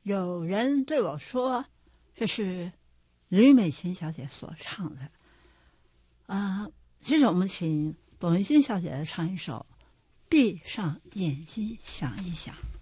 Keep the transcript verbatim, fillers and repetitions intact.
有人对我说，这是吕美琴小姐所唱的。啊、呃，接着我们请董文新小姐来唱一首《闭上眼睛想一想》。